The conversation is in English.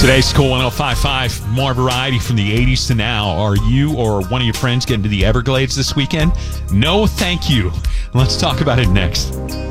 Today's Cool 105.5, more variety from the 80s to now. Are you or one of your friends getting to the Everglades this weekend? No, thank you. Let's talk about it next.